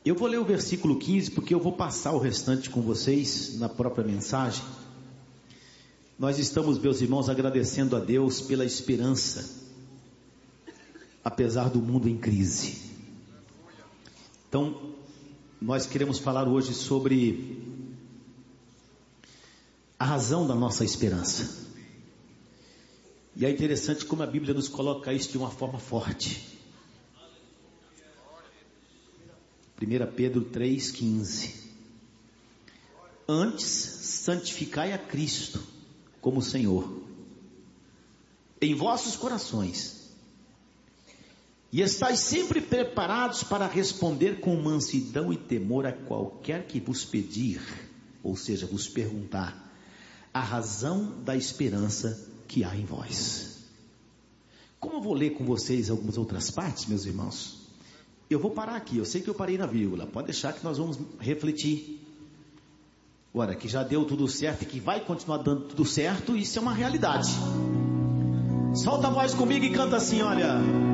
Eu vou ler o versículo 15, porque eu vou passar o restante com vocês na própria mensagem. Nós estamos, meus irmãos, agradecendo a Deus pela esperança, apesar do mundo em crise. Então, nós queremos falar hoje sobre a razão da nossa esperança. E é interessante como a Bíblia nos coloca isso de uma forma forte. 1 Pedro 3,15. Antes, santificai a Cristo como Senhor em vossos corações, e estais sempre preparados para responder com mansidão e temor a qualquer que vos pedir, ou seja, vos perguntar a razão da esperança que há em vós. Como eu vou ler com vocês algumas outras partes, meus irmãos, eu vou parar aqui. Eu sei que eu parei na vírgula, pode deixar que nós vamos refletir. Agora, que já deu tudo certo e que vai continuar dando tudo certo, isso é uma realidade. Solta a voz comigo e canta assim, olha: